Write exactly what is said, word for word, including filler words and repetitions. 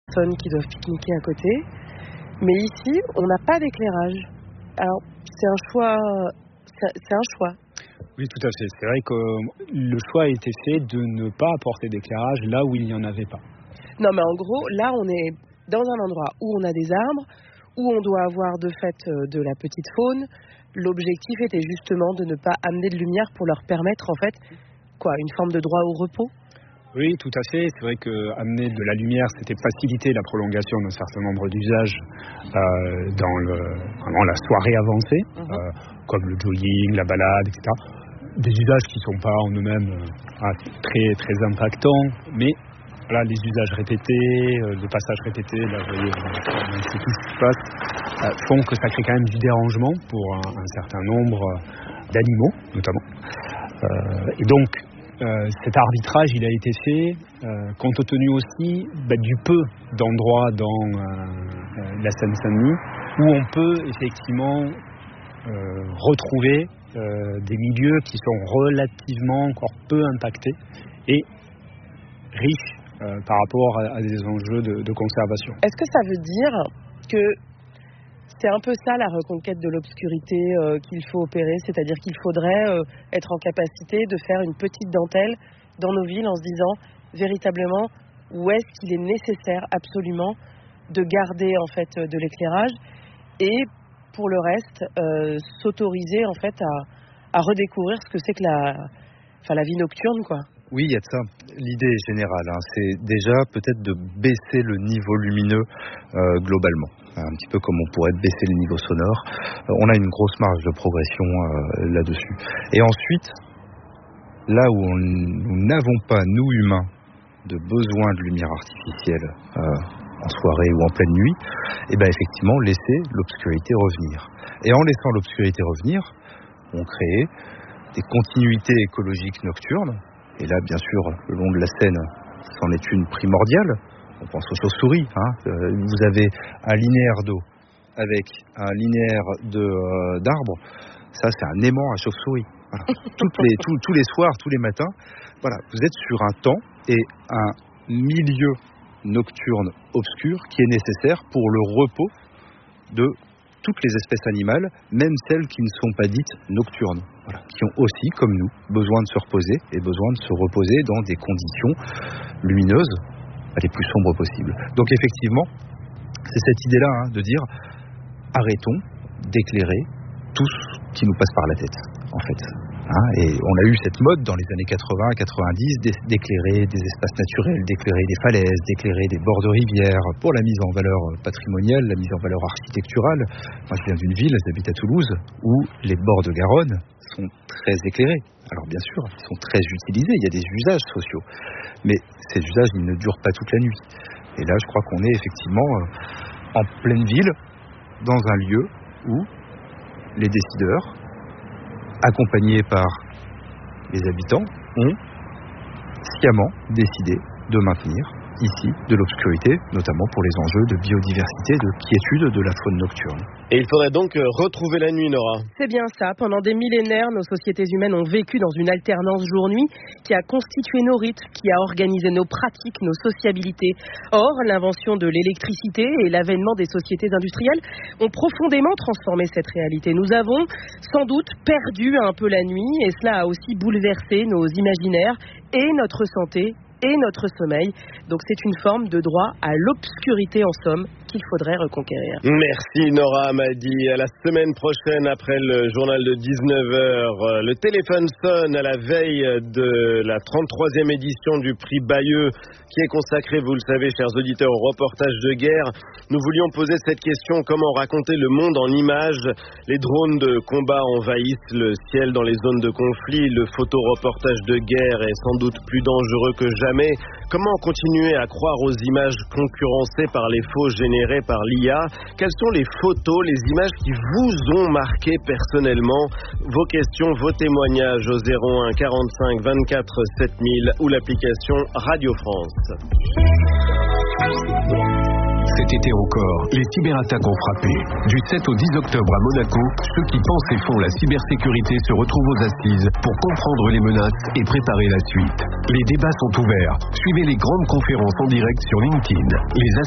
personnes qui doivent pique-niquer à côté. Mais ici, on n'a pas d'éclairage. Alors, c'est un choix. C'est, c'est un choix. Oui, tout à fait. C'est vrai que le choix a été fait de ne pas apporter d'éclairage là où il n'y en avait pas. Non, mais en gros, là, on est dans un endroit où on a des arbres, où on doit avoir de fait de la petite faune. L'objectif était justement de ne pas amener de lumière pour leur permettre, en fait, quoi, une forme de droit au repos. Oui, tout à fait. C'est vrai qu'amener de la lumière, c'était faciliter la prolongation d'un certain nombre d'usages euh, dans, le, dans la soirée avancée, mmh. euh, comme le jogging, la balade, et cetera. Des usages qui ne sont pas en eux-mêmes euh, très, très impactants, mais voilà, les usages répétés, euh, les passages répétés, là, vous voyez, euh, c'est tout ce qui se passe, euh, font que ça crée quand même du dérangement pour un, un certain nombre d'animaux, notamment. Euh, et donc, Euh, cet arbitrage, il a été fait euh, compte tenu aussi bah, du peu d'endroits dans euh, euh, la Seine-Saint-Denis où on peut effectivement euh, retrouver euh, des milieux qui sont relativement encore peu impactés et riches euh, par rapport à, à des enjeux de, de conservation. Est-ce que ça veut dire que c'est un peu ça la reconquête de l'obscurité euh, qu'il faut opérer, c'est-à-dire qu'il faudrait euh, être en capacité de faire une petite dentelle dans nos villes en se disant véritablement où est-ce qu'il est nécessaire absolument de garder en fait de l'éclairage et pour le reste euh, s'autoriser en fait à, à redécouvrir ce que c'est que la, enfin la vie nocturne quoi. Oui, il y a de ça. L'idée est générale, hein. C'est déjà peut-être de baisser le niveau lumineux euh, globalement. Un petit peu comme on pourrait baisser le niveau sonore. Euh, on a une grosse marge de progression euh, là-dessus. Et ensuite, là où on, nous n'avons pas, nous humains, de besoin de lumière artificielle euh, en soirée ou en pleine nuit, et ben effectivement, laisser l'obscurité revenir. Et en laissant l'obscurité revenir, on crée des continuités écologiques nocturnes. Et là, bien sûr, le long de la Seine, c'en est une primordiale. On pense aux chauves-souris. Hein. Euh, vous avez un linéaire d'eau avec un linéaire de, euh, d'arbres. Ça, c'est un aimant à chauve-souris. Voilà. Toutes les, tous, tous les soirs, tous les matins, voilà, vous êtes sur un temps et un milieu nocturne obscur qui est nécessaire pour le repos de toutes les espèces animales, même celles qui ne sont pas dites nocturnes, voilà, qui ont aussi, comme nous, besoin de se reposer et besoin de se reposer dans des conditions lumineuses les plus sombres possibles. Donc effectivement, c'est cette idée-là hein, de dire arrêtons d'éclairer tout ce qui nous passe par la tête, en fait. Hein, et on a eu cette mode dans les années quatre-vingts quatre-vingt-dix d'éclairer des espaces naturels, d'éclairer des falaises, d'éclairer des bords de rivières pour la mise en valeur patrimoniale, la mise en valeur architecturale. Moi je viens d'une ville, j'habite à Toulouse, où les bords de Garonne sont très éclairés. Alors bien sûr, ils sont très utilisés, il y a des usages sociaux, mais ces usages ils ne durent pas toute la nuit. Et là je crois qu'on est effectivement en pleine ville, dans un lieu où les décideurs, accompagnés par les habitants, ont sciemment décidé de maintenir ici de l'obscurité, notamment pour les enjeux de biodiversité, de quiétude de la faune nocturne. Et il faudrait donc retrouver la nuit, Nora. C'est bien ça. Pendant des millénaires, nos sociétés humaines ont vécu dans une alternance jour-nuit qui a constitué nos rythmes, qui a organisé nos pratiques, nos sociabilités. Or, l'invention de l'électricité et l'avènement des sociétés industrielles ont profondément transformé cette réalité. Nous avons sans doute perdu un peu la nuit et cela a aussi bouleversé nos imaginaires et notre santé et notre sommeil. Donc c'est une forme de droit à l'obscurité en somme qu'il faudrait reconquérir. Merci Nora Amadi. À la semaine prochaine après le journal de dix-neuf heures. Le téléphone sonne à la veille de la trente-troisième édition du prix Bayeux qui est consacré, vous le savez chers auditeurs, au reportage de guerre. Nous voulions poser cette question: comment raconter le monde en images? Les drones de combat envahissent le ciel dans les zones de conflit. Le photoreportage de guerre est sans doute plus dangereux que jamais. Comment continuer à croire aux images concurrencées par les faux générés par l'I A? Quelles sont les photos, les images qui vous ont marqué personnellement? Vos questions, vos témoignages au zéro un quarante-cinq vingt-quatre sept mille ou l'application Radio France. Cet été encore, les cyberattaques ont frappé. Du sept au dix octobre à Monaco, ceux qui pensent et font la cybersécurité se retrouvent aux assises pour comprendre les menaces et préparer la suite. Les débats sont ouverts. Suivez les grandes conférences en direct sur LinkedIn. Les